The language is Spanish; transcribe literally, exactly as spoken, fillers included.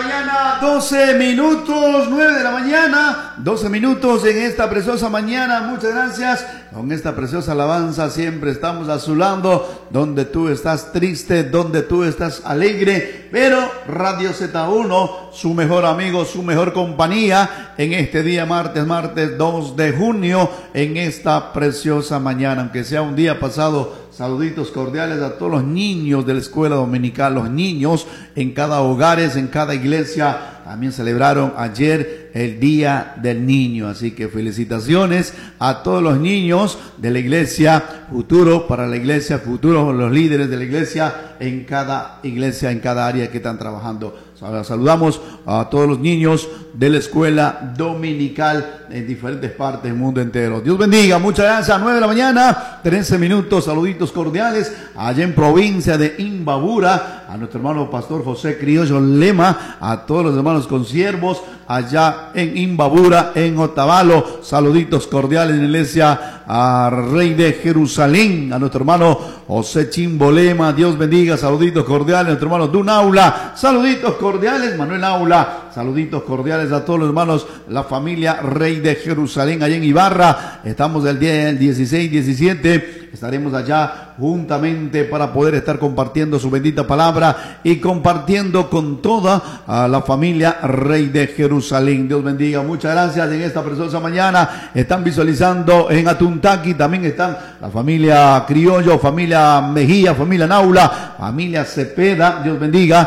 mañana, doce minutos, nueve de la mañana, doce minutos en esta preciosa mañana. Muchas gracias. Con esta preciosa alabanza siempre estamos a su lado, donde tú estás triste, donde tú estás alegre, pero Radio Z uno, su mejor amigo, su mejor compañía, en este día martes, martes dos de junio, en esta preciosa mañana, aunque sea un día pasado. Saluditos cordiales a todos los niños de la escuela dominical, los niños en cada hogar, en cada iglesia. También celebraron ayer el Día del Niño, así que felicitaciones a todos los niños de la iglesia, futuro para la iglesia, futuro los líderes de la iglesia en cada iglesia, en cada área que están trabajando. Saludamos a todos los niños de la escuela dominical en diferentes partes del mundo entero. Dios bendiga, muchas gracias. nueve de la mañana, trece minutos, saluditos cordiales allá en provincia de Imbabura, a nuestro hermano pastor José Criollo Lema, a todos los hermanos consiervos allá en Imbabura, en Otavalo, saluditos cordiales en la iglesia a Rey de Jerusalén, a nuestro hermano José Chimbolema, Dios bendiga, saluditos cordiales, a nuestro hermano Dunaula, saluditos cordiales, Manuel Aula, saluditos cordiales a todos los hermanos, la familia Rey de Jerusalén allá en Ibarra. Estamos el día del dieciséis, diecisiete, estaremos allá juntamente para poder estar compartiendo su bendita palabra y compartiendo con toda a la familia Rey de Jerusalén. Dios bendiga, muchas gracias. En esta preciosa mañana están visualizando en Atuntaqui, también están la familia Criollo, familia Mejía, familia Naula, familia Cepeda, Dios bendiga.